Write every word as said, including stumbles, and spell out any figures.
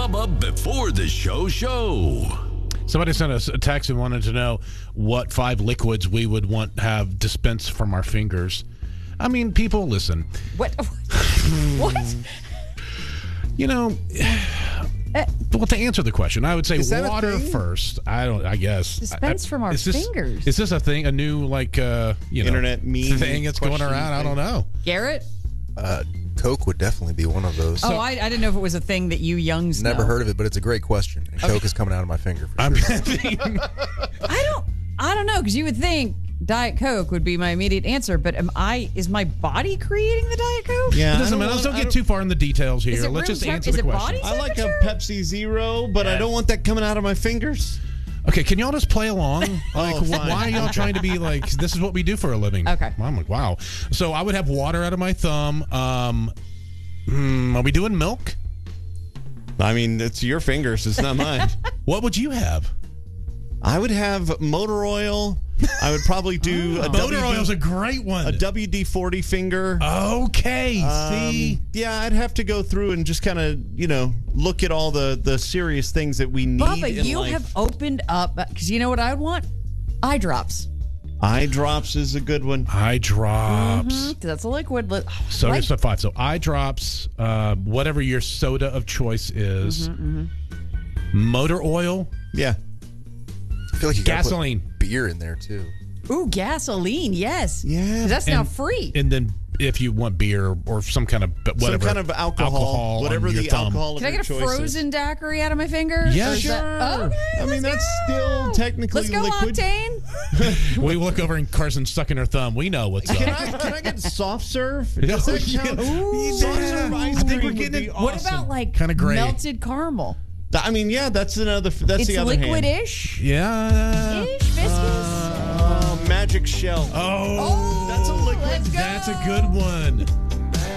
Bubba before the show show. Somebody sent us a text and wanted to know what five liquids we would want to have dispensed from our fingers. I mean, people, listen. What? What? You know, well, to answer the question, I would say Is that a water thing? first. I don't. I guess Dispense I, from our is this, fingers. Is this a thing? A new like uh, you know, Internet meme thing that's going question around? I thing? don't know. Garrett? Uh, Coke would definitely be one of those. oh, I, I didn't know if it was a thing that you youngs Never know. heard of it, but it's a great question. And Coke is coming out of my finger. For I'm. sure. I don't. I don't know because you would think Diet Coke would be my immediate answer, but am I? Is my body creating the Diet Coke? Yeah, It I doesn't don't matter. Let's want- don't I get too far in the details here. Is it Let's room just temp- answer is the it question. body I like a temperature? Pepsi Zero, but I Yeah. don't want that coming out of my fingers. Okay, can y'all just play along? Like, Oh, wh- fine. why are y'all trying to be like, this is what we do for a living? Okay. I'm like, wow. So I would have water out of my thumb. Um, hmm, are we doing milk? I mean, it's your fingers. It's not mine. What would you have? I would have motor oil. I would probably do a Motor W D oil's a great one. a W D forty finger. Okay, see? Um, yeah, I'd have to go through and just kind of, you know, look at all the, the serious things that we need Bubba, in you life. have opened up because you know what I would want? Eye drops. Eye drops is a good one. Eye drops. That's a liquid. Li- So like- here's the five. So eye drops, uh, whatever your soda of choice is, Mm-hmm, motor oil, Yeah. I feel like you gotta put gasoline, beer in there too. Ooh, gasoline. Yes. Yeah. 'Cause that's now And- free. and then if you want beer or some kind of but whatever, Some kind of alcohol, on whatever your the thumb. alcohol of Can I your get a choice is. frozen daiquiri out of my finger? Yeah, Or is that- Sure. Okay, I mean, let's that's go. still technically Let's go, liquid. Octane. We look over and Carson's sucking her thumb. We know what's Can up. I, can I get soft serve? Yeah. Does that count? Ooh, Soft yeah. serve ice I think cream we're would getting be it- What awesome. about like Kinda gray. melted caramel? I mean, yeah, that's another. That's It's the other hand. liquid-ish. Yeah. Ish, viscous. Uh, magic shell. Oh, That's a liquid. Let's go. that's a good one.